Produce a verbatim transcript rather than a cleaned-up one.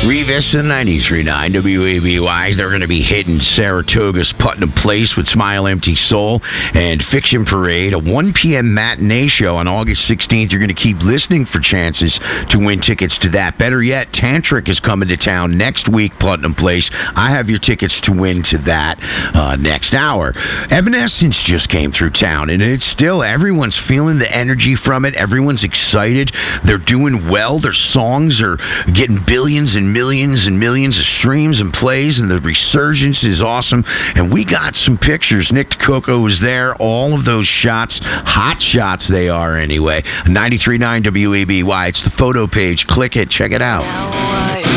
Revis and ninety-three point nine W A B Y. They're going to be hitting Saratoga's Putnam Place with Smile Empty Soul and Fiction Parade, a one p.m. matinee show on August sixteenth. You're going to keep listening for chances to win tickets to that. Better yet, Tantric is coming to town next week, Putnam Place. I have your tickets to win to that uh, next hour. Evanescence just came through town, and it's still, everyone's feeling the energy from it. Everyone's excited. They're doing well. Their songs are getting billions and millions and millions of streams and plays, and the resurgence is awesome. And we got some pictures. Nick DeCoco was there. All of those shots, hot shots they are anyway. ninety-three point nine W A B Y. It's the photo page. Click it. Check it out.